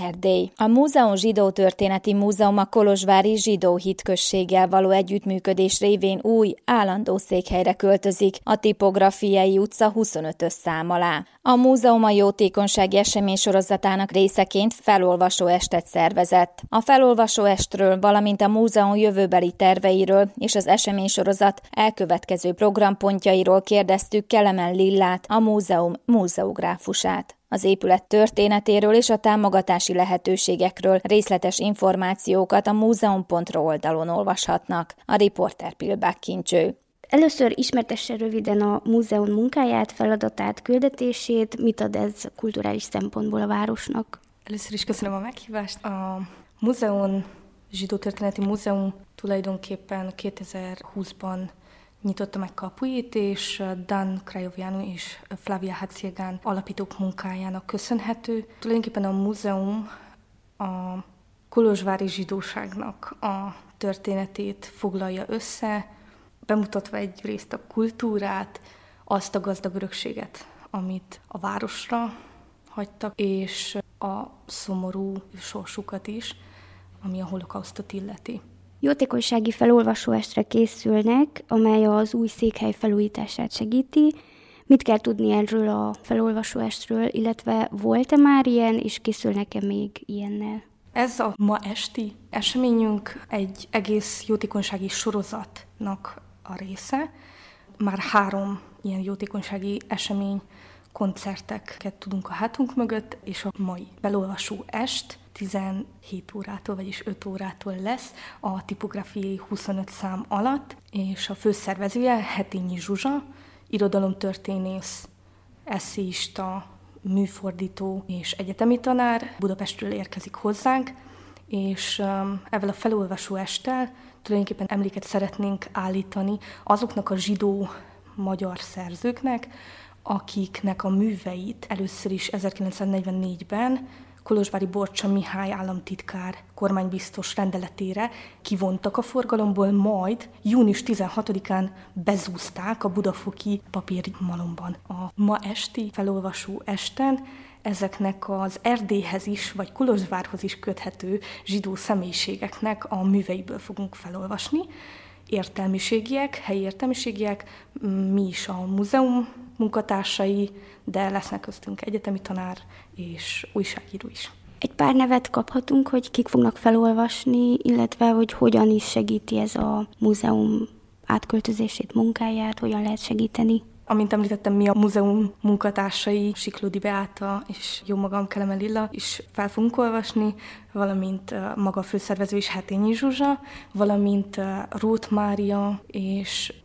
Erdély. A Múzeum Zsidó-történeti Múzeum a kolozsvári zsidó hitközséggel való együttműködés révén új, állandó székhelyre költözik, a Tipográfiai utca 25-ös szám alá. A múzeum a jótékonysági eseménysorozatának részeként felolvasóestet szervezett. A felolvasóestről, valamint a múzeum jövőbeli terveiről és az eseménysorozat elkövetkező programpontjairól kérdeztük Kelemen Lillát, a múzeum múzeográfusát. Az épület történetéről és a támogatási lehetőségekről részletes információkat a múzeum.ro oldalon olvashatnak. A riporter Pilbák Kincső. Először ismertesse röviden a múzeum munkáját, feladatát, küldetését, mit ad ez kulturális szempontból a városnak? Először is köszönöm a meghívást. A múzeum, Zsidó-történeti Múzeum tulajdonképpen 2020-ban nyitotta meg kapuit, és Dan Krajovjánu és Flavia Hatzjegán alapítók munkájának köszönhető. Tulajdonképpen a múzeum a kolozsvári zsidóságnak a történetét foglalja össze, bemutatva egyrészt a kultúrát, azt a gazdag örökséget, amit a városra hagytak, és a szomorú sorsukat is, ami a holokausztot illeti. Jótékonysági felolvasóestre készülnek, amely az új székhely felújítását segíti. Mit kell tudni erről a felolvasóestről, illetve volt-e már ilyen, és készülnek-e még ilyennel? Ez a ma esti eseményünk egy egész jótékonysági sorozatnak a része. Már 3 ilyen jótékonysági esemény, koncerteket tudunk a hátunk mögött, és a mai felolvasó est 17 órától, vagyis 5 órától lesz a Tipográfiai 25 szám alatt, és a főszervezője Hetényi Zsuzsa, irodalomtörténész, esszéista, műfordító és egyetemi tanár, Budapestről érkezik hozzánk, és ezzel a felolvasó esttel tulajdonképpen emléket szeretnénk állítani azoknak a zsidó magyar szerzőknek, akiknek a műveit először is 1944-ben Kolozsvári Borcsa Mihály államtitkár kormánybiztos rendeletére kivontak a forgalomból, majd június 16-án bezúzták a budafoki papírmalomban. A ma esti felolvasó esten ezeknek az Erdélyhez is, vagy Kolozsvárhoz is köthető zsidó személyiségeknek a műveiből fogunk felolvasni. Értelmiségiek, helyi értelmiségiek, mi is a múzeum munkatársai, de lesznek köztünk egyetemi tanár és újságíró is. Egy pár nevet kaphatunk, hogy kik fognak felolvasni, illetve hogy hogyan is segíti ez a múzeum átköltözését, munkáját, hogyan lehet segíteni? Amint említettem, mi a múzeum munkatársai, Siklódi Beáta és jó magam Kelemen Lilla is fel fogunk olvasni, valamint maga a főszervező is Hetényi Zsuzsa, valamint Róth Mária és